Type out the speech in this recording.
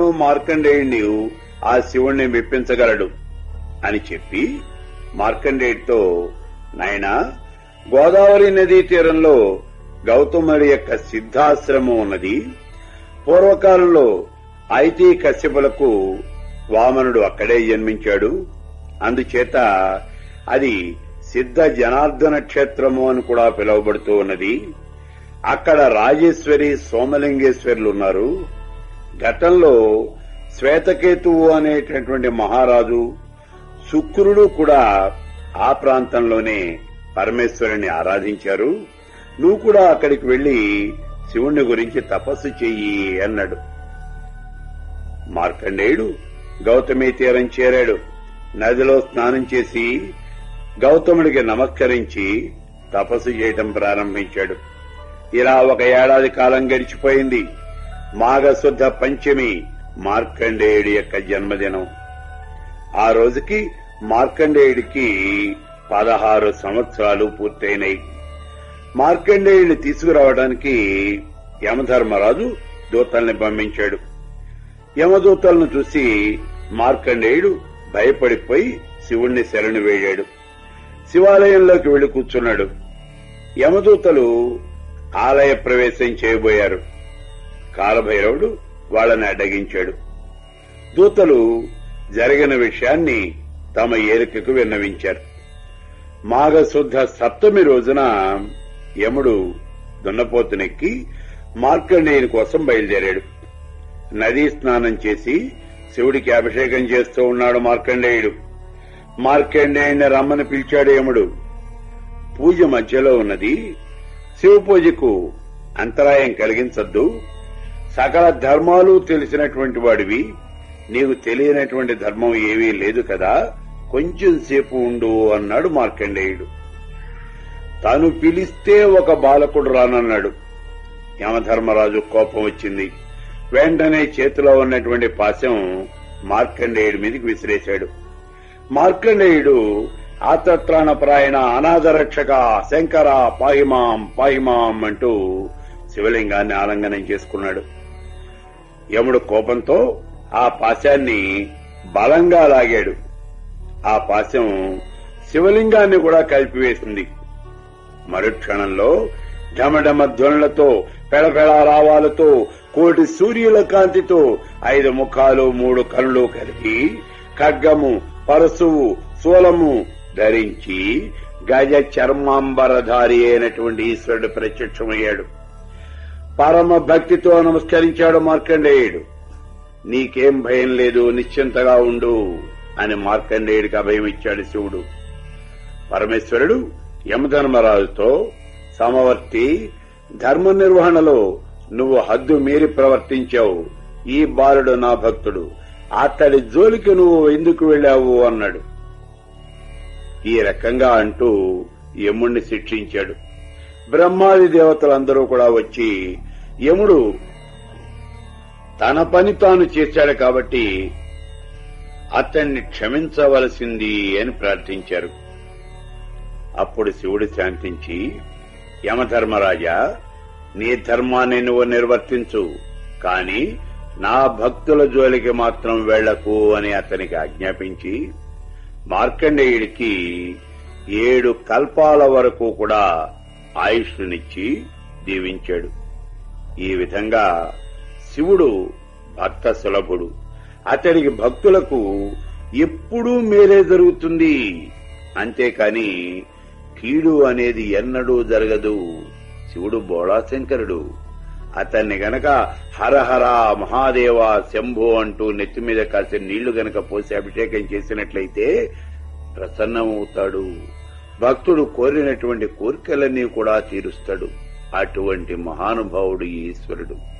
మార్కండేయుణ్ణి ఆ శివుణ్ణి మెప్పించగలడు అని చెప్పి మార్కండేయుడితో, నాయనా, గోదావరి నదీ తీరంలో గౌతముడి యొక్క సిద్ధాశ్రమం ఉన్నది. పూర్వకాలంలో ఐతి కశ్యపులకు వామనుడు అక్కడే జన్మించాడు. అందుచేత అది సిద్ధ జనార్దన క్షేత్రము అని కూడా పిలువబడుతూ ఉన్నది. అక్కడ రాజేశ్వరి, సోమలింగేశ్వరులు ఉన్నారు. గతంలో శ్వేతకేతువు అనేటటువంటి మహారాజు, శుక్రుడు కూడా ఆ ప్రాంతంలోనే పరమేశ్వరుని ఆరాధించారు. నువ్వు కూడా అక్కడికి వెళ్లి శివుణ్ణి గురించి తపస్సు చెయ్యి అన్నాడు. మార్కండేయుడు గౌతమి తీరం చేరాడు. నదిలో స్నానం చేసి గౌతముడికి నమస్కరించి తపస్సు చేయటం ప్రారంభించాడు. ఇలా 1 ఏడాది కాలం గడిచిపోయింది. మాఘశుద్ధ పంచమి మార్కండేయుడి యొక్క జన్మదినం. ఆ రోజుకి మార్కండేయుడికి 16 సంవత్సరాలు పూర్తయినాయి. మార్కండేయుడిని తీసుకురావడానికి యమధర్మరాజు దూతల్ని పంపించాడు. యమదూతలను చూసి మార్కండేయుడు భయపడిపోయి శివుణ్ణి శరణు వేడాడు. శివాలయంలోకి వెళ్లి కూర్చున్నాడు. యమదూతలు ఆలయ ప్రవేశం చేయబోయారు. కాలభైరవుడు వాళ్ళని అడ్డగించాడు. దూతలు జరిగిన విషయాన్ని తమ ఏలికకు విన్నవించారు. మాఘశుద్ధ సప్తమి రోజున యముడు దున్నపోతునెక్కి మార్కండేయుని కోసం బయలుదేరాడు. నదీ స్నానం చేసి శివుడికి అభిషేకం చేస్తూ ఉన్నాడు మార్కండేయుడు. మార్కండేయుని రమ్మని పిలిచాడు యముడు. పూజ మధ్యలో ఉన్నది. శివ పూజకు అంతరాయం కలిగించద్దు. సకల ధర్మాలు తెలిసినటువంటి వాడివి, నీకు తెలియనటువంటి ధర్మం ఏమీ లేదు కదా, కొంచెం సేపు ఉండు అన్నాడు మార్కండేయుడు. తాను పిలిస్తే ఒక బాలకుడు రానన్నాడు. యమధర్మరాజు కోపం వచ్చింది. వెంటనే చేతిలో ఉన్నటువంటి పాశం మార్కండేయుడి మీదకి విసిరేశాడు. మార్కండేయుడు ఆతత్రాణపరాయణ అనాథరక్షక శంకర పాహిమాం పాహిమాం అంటూ శివలింగాన్ని ఆలింగనం చేసుకున్నాడు. యముడు కోపంతో ఆ పాశాన్ని బలంగా లాగాడు. ఆ పాశం శివలింగాన్ని కూడా కలిపివేసింది. మరుక్షణంలో ఢమఢమ ధ్వనులతో, పెళపెళ రావాలతో, కోటి సూర్యుల కాంతితో 5 ముఖాలు 3 కళ్ళు కలిగి ఖడ్గము, పరశువు, శూలము ధరించి గజ చర్మాంబరధారి అయినటువంటి ఈశ్వరుడు ప్రత్యక్షమయ్యాడు. పరమ భక్తితో నమస్కరించాడు మార్కండేయుడు. నీకేం భయం లేదు, నిశ్చింతగా ఉండు అని మార్కండేయుడికి అభయం ఇచ్చాడు శివుడు. పరమేశ్వరుడు యమధర్మరాజుతో, సమవర్తి, ధర్మ నిర్వహణలో నువ్వు హద్దు మీరి ప్రవర్తించావు. ఈ బాలుడు నా భక్తుడు, అతడి జోలికి నువ్వు ఎందుకు వెళ్ళావు అన్నాడు. ఈ రకంగా అంటూ యముణ్ణి శిక్షించాడు. బ్రహ్మాది దేవతలందరూ కూడా వచ్చి యముడు తన పని తాను చేశాడు కాబట్టి అతన్ని క్షమించవలసింది అని ప్రార్థించారు. అప్పుడు శివుడు శాంతించి, యమధర్మరాజా, నీ ధర్మాన్ని నువ్వు నిర్వర్తించు, కాని నా భక్తుల జోలికి మాత్రం వెళ్లకు అని అతనికి ఆజ్ఞాపించి మార్కండేయుడికి 7 కల్పాల వరకు కూడా ఆయుష్నిచ్చి దీవించాడు. ఈ విధంగా శివుడు భక్త సులభుడు. అతడికి భక్తులకు ఎప్పుడూ మేలే జరుగుతుంది, అంతేకాని కీడు అనేది ఎన్నడూ జరగదు. శివుడు బోళాశంకరుడు. అతన్ని గనక హరహర మహాదేవ శంభో అంటూ నెత్తి మీద కాసిన నీళ్లు గనక పోసి అభిషేకం చేసినట్లయితే ప్రసన్నమవుతాడు. భక్తుడు కోరినటువంటి కోరికలన్నీ కూడా తీరుస్తాడు. అటువంటి మహానుభావుడు ఈశ్వరుడు.